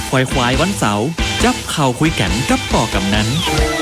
ควายวันเสาร์จับเข่าคุยกันกับป่อกำนัน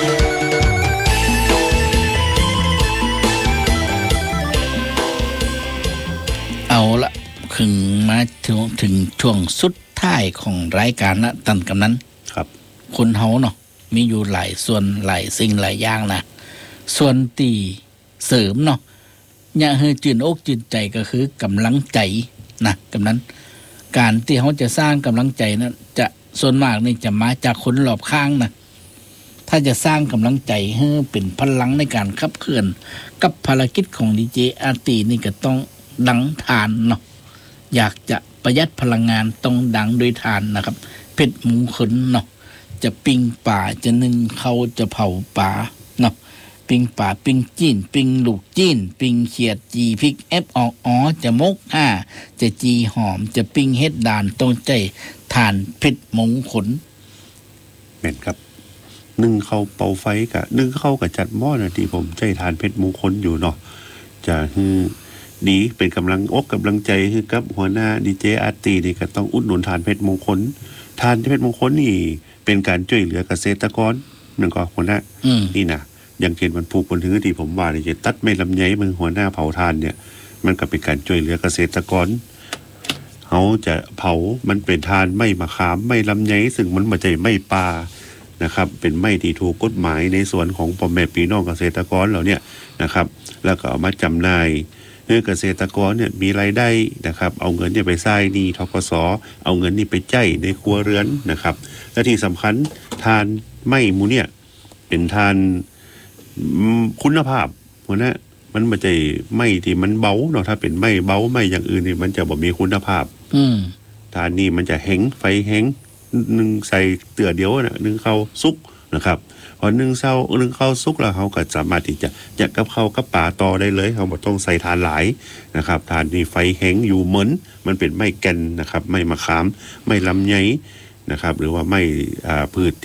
เอาละถึงมาถึงช่วงสุดท้ายของรายการนะตันกำนั้นครับคนเฮาเนาะมีอยู่หลายส่วนหลายสิ่งหลายอย่างนะส่วนตีเสริมเนาะอย่าให้จืนอกจืนใจก็คือกำลังใจนะกำนั้นการที่เขาจะสร้างกำลังใจนั้นจะส่วนมากนี่จะมาจากคนรอบข้างนะถ้าจะสร้างกำลังใจให้เป็นพลังในการขับเคลื่อนกับภารกิจของดีเจอาร์ตีนี่ก็ต้องดังทานเนาะอยากจะประหยัดพลังงานต้องดังโดยทานนะครับเพชรมงคลเนาะจะปิ้งป่าจะนึ่งเขาจะเผาป่าเนาะปิ้งป่าปิ้งจีนปิ้งลูกจีนปิ้งเขียดจีพริกเอฟออกอ๋อจะมกจะจีหอมจะปิ้งเฮ็ดด่านต้องใจทานเพชรมงคลแม่นครับนึ่งเข้าเป่าไฟกะนึ่งเข้ากับจัดหม้อนะที่ผมใจทานเพชรมงคลอยู่เนาะจะดีเป็นกำลังอกกำลังใจให้กับหัวหน้าดีเจอาร์ตีนี่ก็ต้องอุดหนุนทานเพชรมงคลทานเพชรมงคลนี่เป็นการช่วยเหลือเกษตรกรนั่นก็หัวหน้านี่นะอย่างเช่นมันผูกบนถึงที่ผมว่าเนี่ยจะตัดไม่ลำไยมือหัวหน้าเผาทานเนี่ยมันก็เป็นการช่วยเหลือเกษตรกรเขาจะเผามันเป็นทานไม่มะขามไม่ลำไยซึ่งมันไม่ใช่ไม่ปลานะครับเป็นไม้ที่ถูกกฎหมายในส่วนของพ่อแม่พี่น้องเกษตรกรเราเนี่ยนะครับแล้วก็เอามาจำหน่ายให้เกษตรกรเนี่ยมีรายได้นะครับเอาเงินเนี่ยไปใช้หนี้ธกส.เอาเงินนี่ไปใช้ในครัวเรือนนะครับและที่สำคัญทานไม้หมู่เนี่ยเป็นทานคุณภาพเพราะนะมันไม่ใช่ไม้ที่มันเบาเนาะถ้าเป็นไม้เบาไม้อย่างอื่นนี่มันจะบ่มีคุณภาพทานนี่มันจะแห้งไฟแห้งนึ่งใส่เตือเดียวนะนึ่งข้าวสุกนะครับพอนึ่งข้าวสุกแล้วเขาก็สามารถที่จะกับข้าวกับป่าต่อได้เลยเขาบ่ต้องใส่ทานหลายนะครับทานนี่ไฟแห้งอยู่เหมือนมันเป็นไม้แก่นนะครับไม้มะขามไม้ลำไยนะครับหรือว่าไม้พืช